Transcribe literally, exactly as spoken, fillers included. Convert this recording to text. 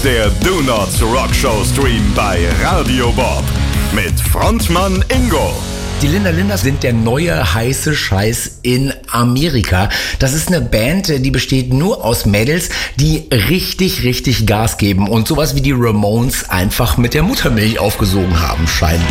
der Donuts Rock Show Stream bei Radio Bob mit Frontmann Ingo. Die Linda Linders sind der neue heiße Scheiß in Amerika. Das ist eine Band, die besteht nur aus Mädels, die richtig, richtig Gas geben und sowas wie die Ramones einfach mit der Muttermilch aufgesogen haben, scheinbar.